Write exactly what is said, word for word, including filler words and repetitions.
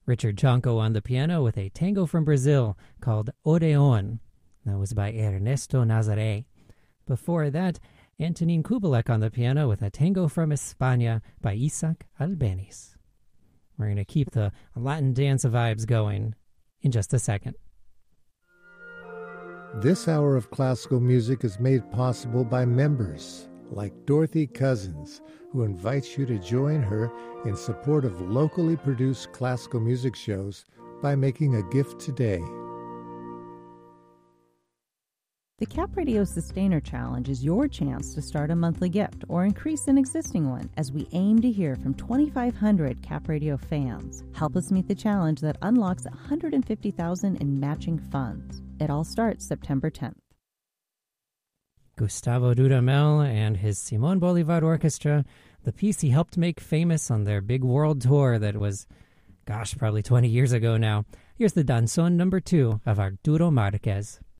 Richard Chanco on the piano with a tango from Brazil called Odeon. That was by Ernesto Nazaré. Before that, Antonin Kubelik on the piano with a tango from España by Isaac Albeniz. We're going to keep the Latin dance vibes going in just a second. This hour of classical music is made possible by members like Dorothy Cousins, who invites you to join her in support of locally produced classical music shows by making a gift today. The Cap Radio Sustainer Challenge is your chance to start a monthly gift or increase an existing one as we aim to hear from twenty-five hundred Cap Radio fans. Help us meet the challenge that unlocks one hundred fifty thousand dollars in matching funds. It all starts September tenth. Gustavo Dudamel and his Simón Bolívar Orchestra, the piece he helped make famous on their big world tour that was, gosh, probably twenty years ago now. Here's the danzón number two of Arturo Márquez.